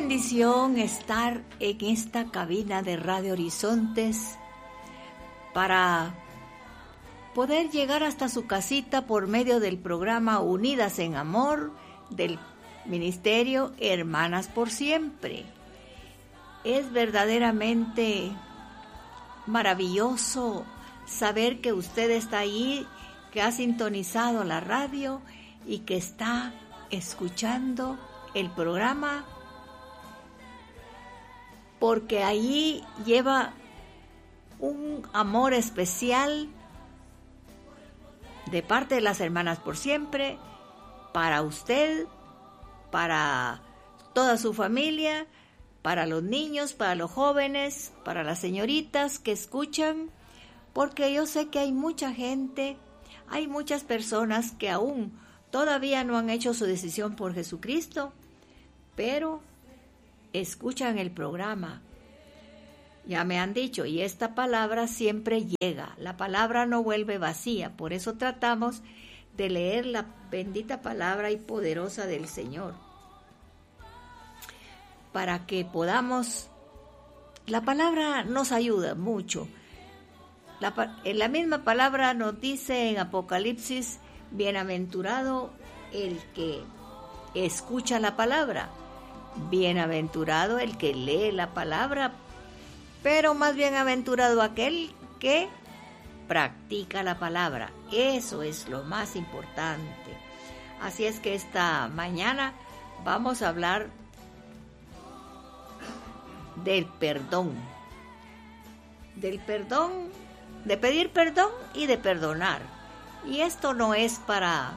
bendición estar en esta cabina de Radio Horizontes para poder llegar hasta su casita por medio del programa Unidas en Amor del Ministerio Hermanas por Siempre. Es verdaderamente maravilloso saber que usted está ahí, que ha sintonizado la radio y que está escuchando el programa, porque ahí lleva un amor especial de parte de las Hermanas por Siempre para usted, para toda su familia, para los niños, para los jóvenes, para las señoritas que escuchan, porque yo sé que hay mucha gente, hay muchas personas que aún todavía no han hecho su decisión por Jesucristo, pero escuchan el programa. Ya me han dicho, y esta palabra siempre llega, la palabra no vuelve vacía, por eso tratamos de leer la bendita palabra y poderosa del Señor, para que podamos, la palabra nos ayuda mucho. La misma palabra nos dice en Apocalipsis, bienaventurado el que escucha la palabra, bienaventurado el que lee la palabra, pero más bienaventurado aquel que practica la palabra. Eso es lo más importante. Así es que esta mañana vamos a hablar del perdón, de pedir perdón y de perdonar. Y esto no es para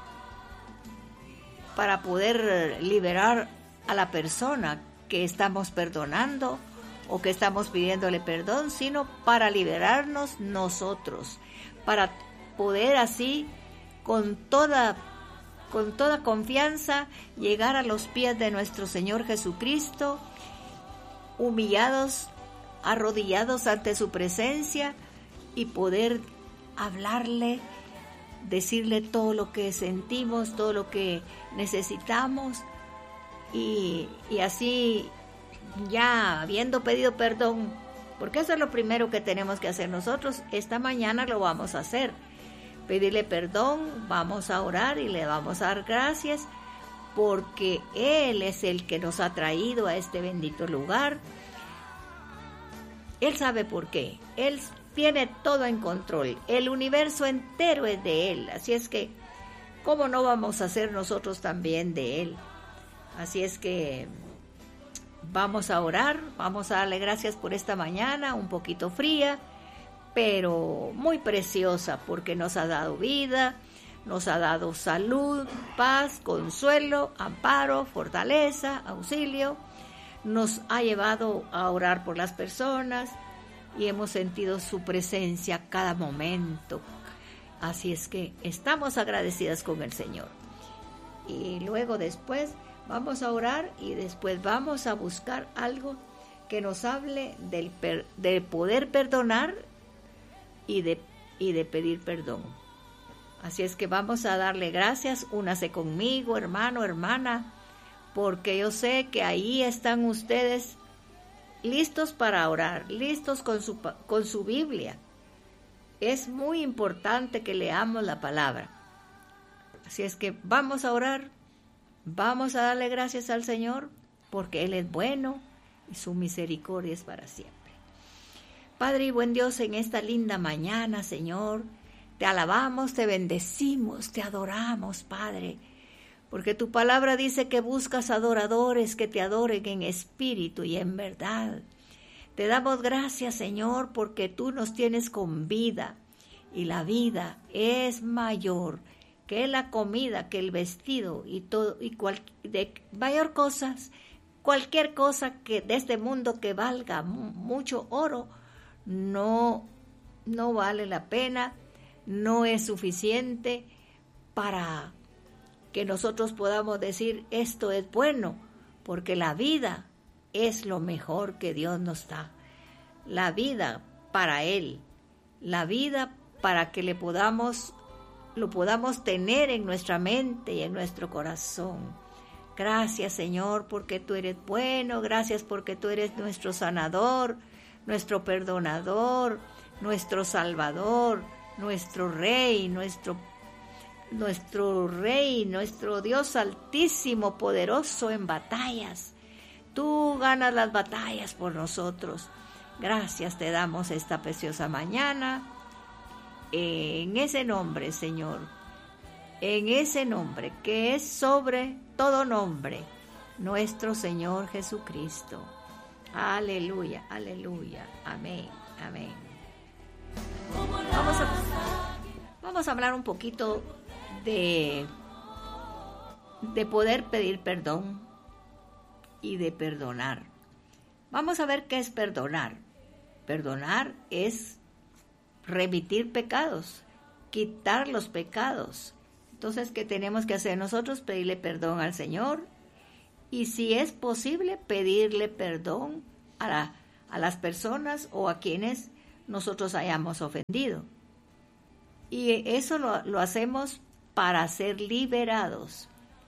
poder liberar a la persona que estamos perdonando o que estamos pidiéndole perdón, sino para liberarnos nosotros, para poder así con toda confianza llegar a los pies de nuestro Señor Jesucristo, humillados, arrodillados ante su presencia y poder hablarle, decirle todo lo que sentimos, todo lo que necesitamos y así, ya habiendo pedido perdón, porque eso es lo primero que tenemos que hacer nosotros. Esta mañana lo vamos a hacer, pedirle perdón, vamos a orar y le vamos a dar gracias porque Él es el que nos ha traído a este bendito lugar. Él sabe por qué, Él tiene todo en control, el universo entero es de Él, así es que ¿cómo no vamos a ser nosotros también de Él? Así es que vamos a orar, vamos a darle gracias por esta mañana, un poquito fría, pero muy preciosa, porque nos ha dado vida, nos ha dado salud, paz, consuelo, amparo, fortaleza, auxilio, nos ha llevado a orar por las personas y hemos sentido su presencia cada momento. Así es que estamos agradecidas con el Señor. Y luego después vamos a orar y después vamos a buscar algo que nos hable de poder perdonar y de pedir perdón. Así es que vamos a darle gracias, únase conmigo, hermano, hermana, porque yo sé que ahí están ustedes listos para orar, listos con su Biblia. Es muy importante que leamos la palabra. Así es que vamos a orar. Vamos a darle gracias al Señor porque Él es bueno y su misericordia es para siempre. Padre y buen Dios, en esta linda mañana, Señor, te alabamos, te bendecimos, te adoramos, Padre, porque tu palabra dice que buscas adoradores que te adoren en espíritu y en verdad. Te damos gracias, Señor, porque tú nos tienes con vida y la vida es mayor que la comida, que el vestido y todo, y de mayor cosas, cualquier cosa que de este mundo que valga mucho oro, no vale la pena, no es suficiente para que nosotros podamos decir esto es bueno, porque la vida es lo mejor que Dios nos da, la vida para Él, la vida para que lo podamos tener en nuestra mente y en nuestro corazón. Gracias, Señor, porque tú eres bueno. Gracias porque tú eres nuestro sanador, nuestro perdonador, nuestro salvador, nuestro rey, nuestro rey, nuestro Dios altísimo, poderoso en batallas. Tú ganas las batallas por nosotros. Gracias te damos esta preciosa mañana. En ese nombre, Señor, en ese nombre que es sobre todo nombre, nuestro Señor Jesucristo. Aleluya, aleluya, amén, amén. Vamos a hablar un poquito de poder pedir perdón y de perdonar. Vamos a ver qué es perdonar. Perdonar es remitir pecados, quitar los pecados. Entonces, ¿qué tenemos que hacer nosotros? Pedirle perdón al Señor y, si es posible, pedirle perdón a las personas o a quienes nosotros hayamos ofendido. Y eso lo hacemos para ser liberados,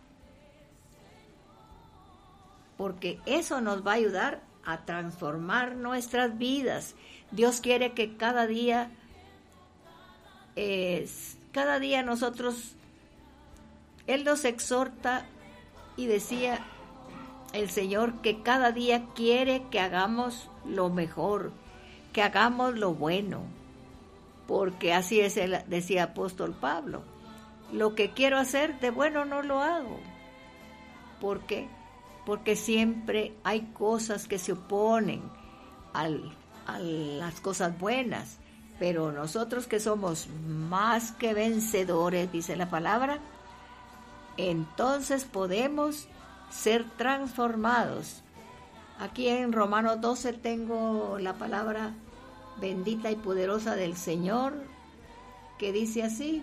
porque eso nos va a ayudar a transformar nuestras vidas. Dios quiere que cada día nosotros, Él nos exhorta, y decía el Señor que cada día quiere que hagamos lo mejor, que hagamos lo bueno, porque así es, decía apóstol Pablo, lo que quiero hacer de bueno no lo hago. ¿Por qué? Porque siempre hay cosas que se oponen a las cosas buenas, pero nosotros que somos más que vencedores, dice la palabra, entonces podemos ser transformados. Aquí en Romanos 12 tengo la palabra bendita y poderosa del Señor, que dice así: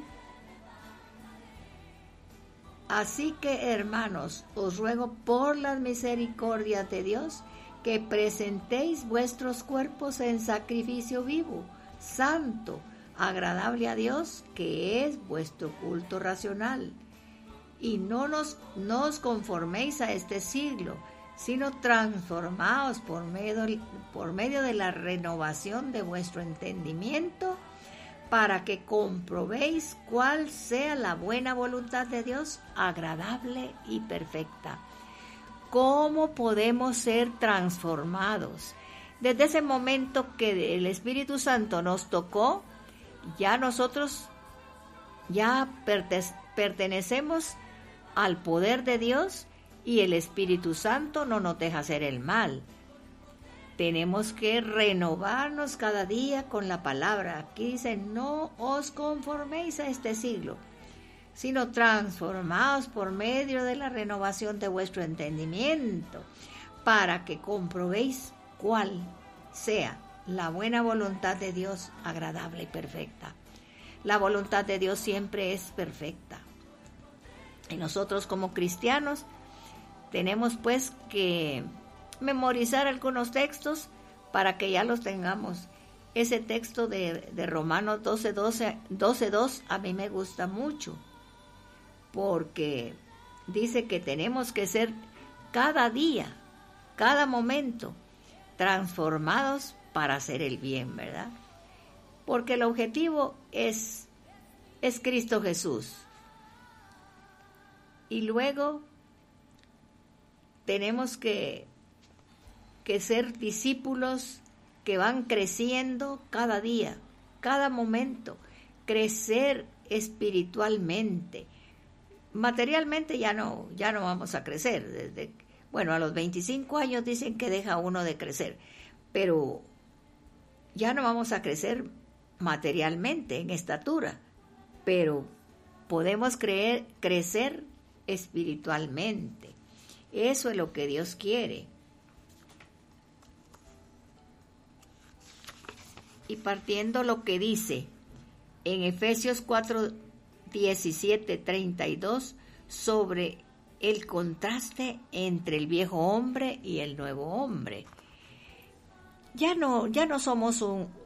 así que, hermanos, os ruego por las misericordias de Dios que presentéis vuestros cuerpos en sacrificio vivo, santo, agradable a Dios, que es vuestro culto racional. Y no os conforméis a este siglo, sino transformaos por medio de la renovación de vuestro entendimiento, para que comprobéis cuál sea la buena voluntad de Dios, agradable y perfecta. ¿Cómo podemos ser transformados? Desde ese momento que el Espíritu Santo nos tocó, ya nosotros ya pertenecemos al poder de Dios, y el Espíritu Santo no nos deja hacer el mal. Tenemos que renovarnos cada día con la palabra. Aquí dice: no os conforméis a este siglo, sino transformaos por medio de la renovación de vuestro entendimiento, para que comprobéis cuál sea la buena voluntad de Dios, agradable y perfecta. La voluntad de Dios siempre es perfecta. Y nosotros como cristianos tenemos pues que memorizar algunos textos para que ya los tengamos. Ese texto de Romanos 12:2 a mí me gusta mucho, porque dice que tenemos que ser cada día, cada momento, transformados para hacer el bien, ¿verdad? Porque el objetivo es Cristo Jesús. Y luego tenemos que ser discípulos que van creciendo cada día, cada momento, crecer espiritualmente. Materialmente ya no vamos a crecer. A los 25 años dicen que deja uno de crecer, pero ya no vamos a crecer materialmente en estatura, pero podemos crecer espiritualmente. Eso es lo que Dios quiere. Y partiendo lo que dice en Efesios 4:17-32 sobre el contraste entre el viejo hombre y el nuevo hombre. Ya no somos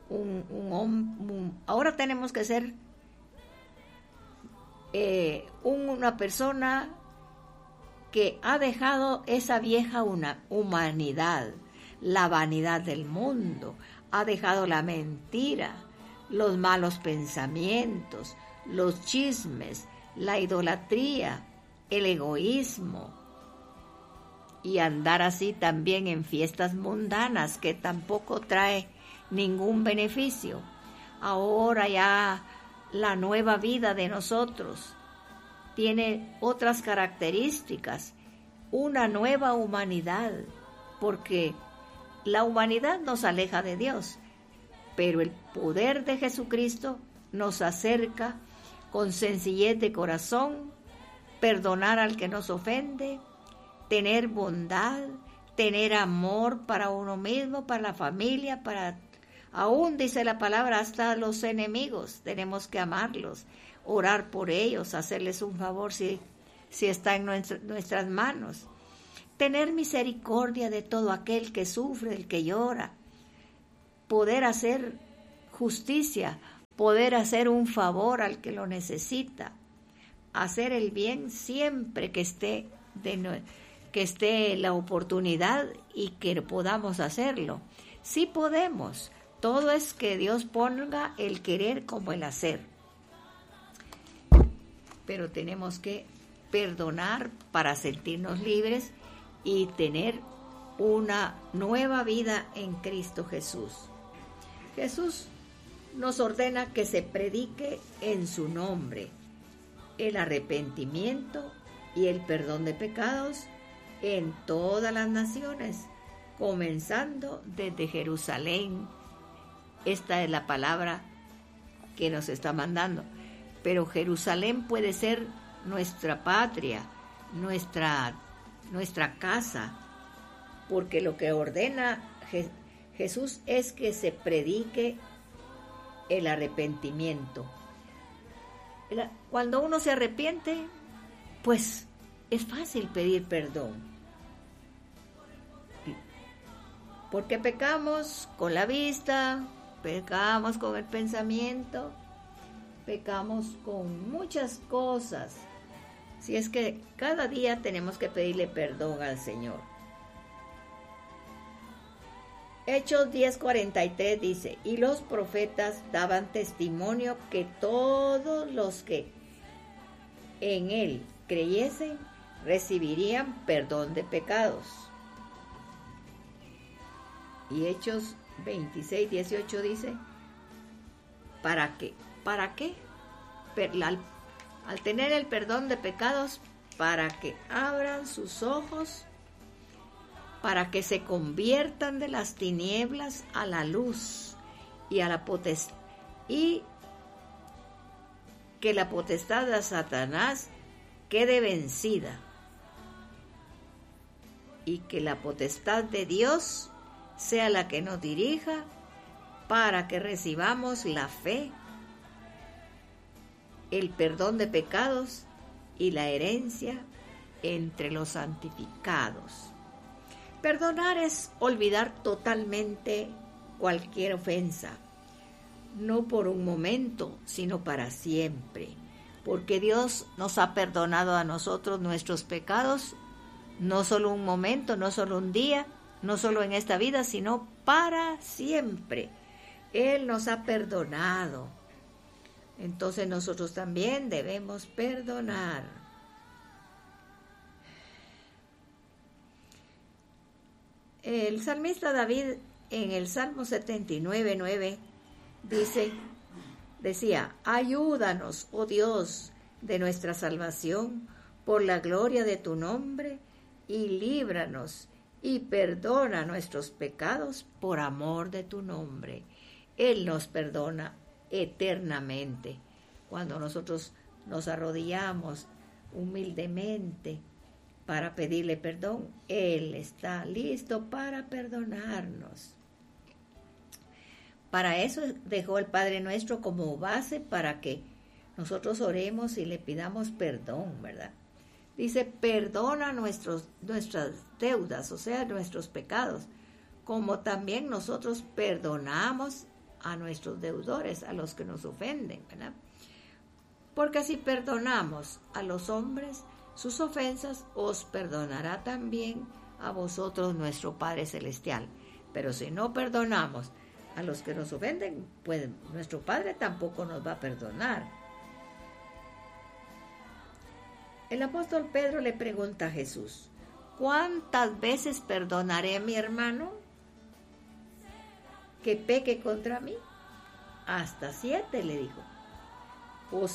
ahora tenemos que ser una persona que ha dejado esa vieja humanidad, la vanidad del mundo, ha dejado la mentira, los malos pensamientos, los chismes, la idolatría, el egoísmo, y andar así también en fiestas mundanas que tampoco trae ningún beneficio. Ahora ya la nueva vida de nosotros tiene otras características, una nueva humanidad, porque la humanidad nos aleja de Dios, pero el poder de Jesucristo nos acerca con sencillez de corazón, perdonar al que nos ofende, tener bondad, tener amor para uno mismo, para la familia, aún dice la palabra, hasta los enemigos, tenemos que amarlos, orar por ellos, hacerles un favor si está en nuestras manos. Tener misericordia de todo aquel que sufre, el que llora, poder hacer justicia, poder hacer un favor al que lo necesita, hacer el bien siempre que esté la oportunidad y que podamos hacerlo. Sí podemos, todo es que Dios ponga el querer como el hacer, pero tenemos que perdonar para sentirnos libres y tener una nueva vida en Cristo Jesús. Jesús nos ordena que se predique en su nombre el arrepentimiento y el perdón de pecados en todas las naciones, comenzando desde Jerusalén. Esta es la palabra que nos está mandando. Pero Jerusalén puede ser nuestra patria, nuestra casa, porque lo que ordena Jesús es que se predique el arrepentimiento. Cuando uno se arrepiente, pues es fácil pedir perdón, porque pecamos con la vista, pecamos con el pensamiento, pecamos con muchas cosas. Si es que cada día tenemos que pedirle perdón al Señor. Hechos 10:43 dice, y los profetas daban testimonio que todos los que en él creyesen recibirían perdón de pecados. Y Hechos 26:18 dice, ¿para qué? Al tener el perdón de pecados, para que abran sus ojos, para que se conviertan de las tinieblas a la luz y a la potestad, y que la potestad de Satanás quede vencida, y que la potestad de Dios sea la que nos dirija, para que recibamos la fe, el perdón de pecados y la herencia entre los santificados. Perdonar es olvidar totalmente cualquier ofensa, no por un momento, sino para siempre, porque Dios nos ha perdonado a nosotros nuestros pecados, no solo un momento, no solo un día, no solo en esta vida, sino para siempre. Él nos ha perdonado. Entonces nosotros también debemos perdonar. El salmista David en el Salmo 79:9 decía, ayúdanos, oh Dios, de nuestra salvación, por la gloria de tu nombre, y líbranos y perdona nuestros pecados por amor de tu nombre. Él nos perdona eternamente. Cuando nosotros nos arrodillamos humildemente para pedirle perdón, Él está listo para perdonarnos. Para eso dejó el Padre Nuestro como base para que nosotros oremos y le pidamos perdón, ¿verdad? Dice, perdona nuestras deudas, o sea, nuestros pecados, como también nosotros perdonamos a nuestros deudores, a los que nos ofenden, ¿verdad? Porque si perdonamos a los hombres, sus ofensas, os perdonará también a vosotros nuestro Padre Celestial. Pero si no perdonamos a los que nos ofenden, pues nuestro Padre tampoco nos va a perdonar. El apóstol Pedro le pregunta a Jesús: ¿cuántas veces perdonaré a mi hermano que peque contra mí? Hasta 7, le dijo. O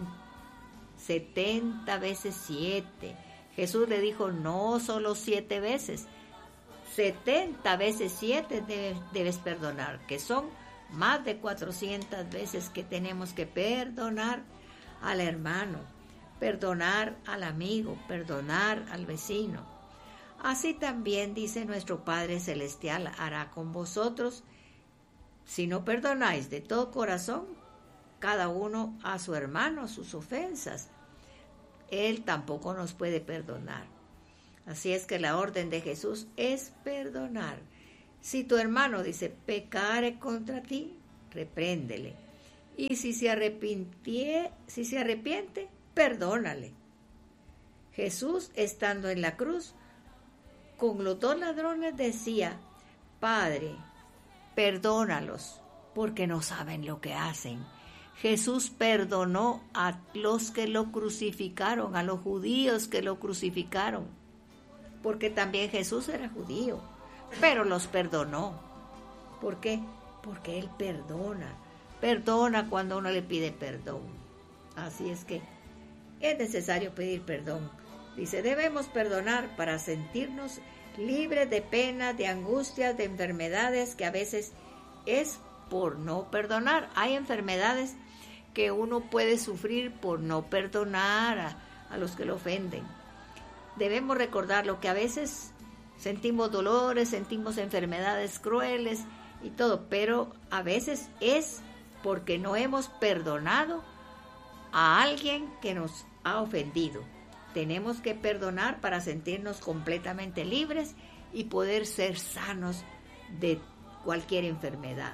70 veces 7. Jesús le dijo: no solo 7 veces, 70 veces 7 debes perdonar, que son más de 400 veces que tenemos que perdonar al hermano, perdonar al amigo, perdonar al vecino. Así también, dice nuestro Padre Celestial, hará con vosotros si no perdonáis de todo corazón cada uno a su hermano sus ofensas. Él tampoco nos puede perdonar. Así es que la orden de Jesús es perdonar. Si tu hermano, dice, pecare contra ti, repréndele. Y si se arrepiente, perdónale. Jesús, estando en la cruz, con los 2 ladrones decía: Padre, perdónalos, porque no saben lo que hacen. Jesús perdonó a los que lo crucificaron, a los judíos que lo crucificaron, porque también Jesús era judío, pero los perdonó. ¿Por qué? Porque Él perdona cuando uno le pide perdón. Así es que es necesario pedir perdón. Dice, debemos perdonar para sentirnos libres de penas, de angustias, de enfermedades que a veces es por no perdonar. Hay enfermedades que uno puede sufrir por no perdonar a los que lo ofenden. Debemos recordar lo que a veces sentimos dolores, sentimos enfermedades crueles y todo, pero a veces es porque no hemos perdonado a alguien que nos ha ofendido. Tenemos que perdonar para sentirnos completamente libres y poder ser sanos de cualquier enfermedad.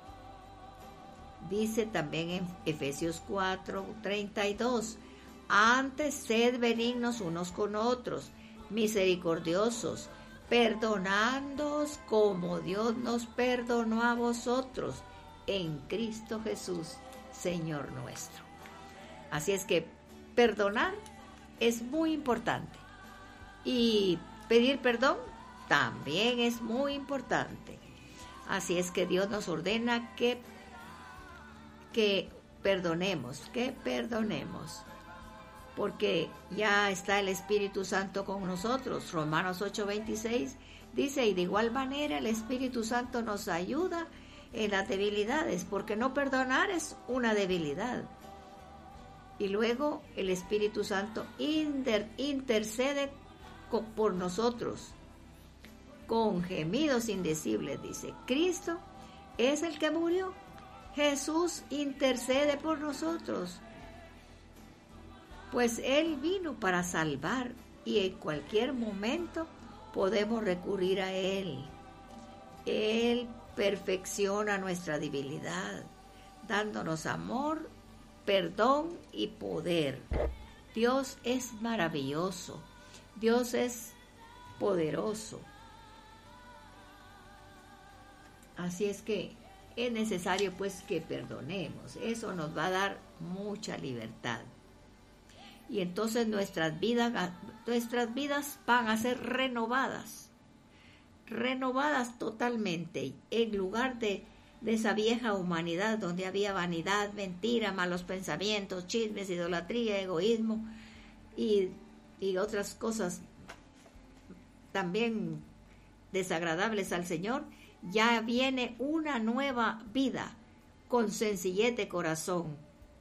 Dice también en Efesios 4:32, antes sed benignos unos con otros, misericordiosos, perdonándoos como Dios nos perdonó a vosotros en Cristo Jesús, Señor nuestro. Así es que perdonar es muy importante y pedir perdón también es muy importante. Así es que Dios nos ordena que perdonemos, porque ya está el Espíritu Santo con nosotros. Romanos 8:26 dice, y de igual manera el Espíritu Santo nos ayuda en las debilidades, porque no perdonar es una debilidad. Y luego el Espíritu Santo intercede por nosotros con gemidos indecibles, dice. Cristo es el que murió. Jesús intercede por nosotros, pues Él vino para salvar y en cualquier momento podemos recurrir a Él. Él perfecciona nuestra debilidad, dándonos amor, perdón y poder. Dios es maravilloso, Dios es poderoso. Así es que es necesario pues que perdonemos. Eso nos va a dar mucha libertad. Y entonces nuestras vidas van a ser renovadas totalmente, en lugar de esa vieja humanidad donde había vanidad, mentira, malos pensamientos, chismes, idolatría, egoísmo y otras cosas también desagradables al Señor. Ya viene una nueva vida con sencillez de corazón,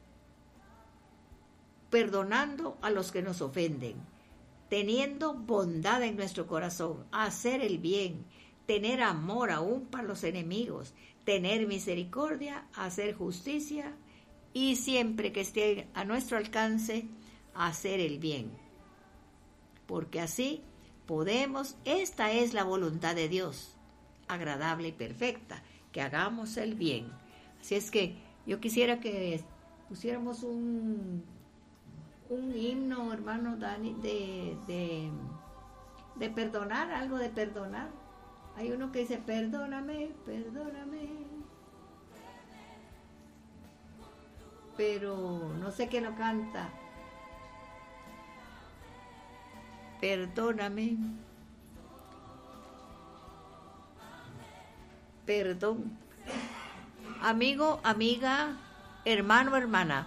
perdonando a los que nos ofenden, teniendo bondad en nuestro corazón, hacer el bien, tener amor aún para los enemigos, tener misericordia, hacer justicia y siempre que esté a nuestro alcance, hacer el bien. Porque así podemos, esta es la voluntad de Dios, agradable y perfecta, que hagamos el bien. Así es que yo quisiera que pusiéramos un un himno, hermano Dani, de perdonar, algo de perdonar. Hay uno que dice, perdóname, perdóname. Pero no sé quién lo canta. Perdóname. Perdón. Amigo, amiga, hermano, hermana.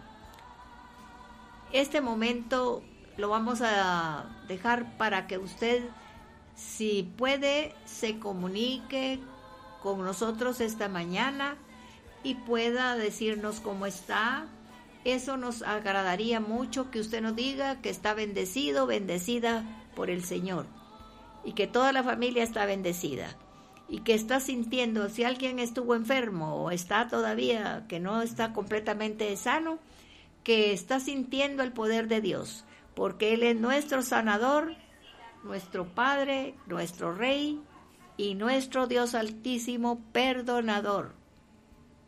Este momento lo vamos a dejar para que usted, si puede, se comunique con nosotros esta mañana y pueda decirnos cómo está. Eso nos agradaría mucho, que usted nos diga que está bendecido, bendecida por el Señor, y que toda la familia está bendecida, y que está sintiendo, si alguien estuvo enfermo o está todavía que no está completamente sano, que está sintiendo el poder de Dios, porque Él es nuestro sanador, nuestro Padre, nuestro Rey y nuestro Dios Altísimo perdonador.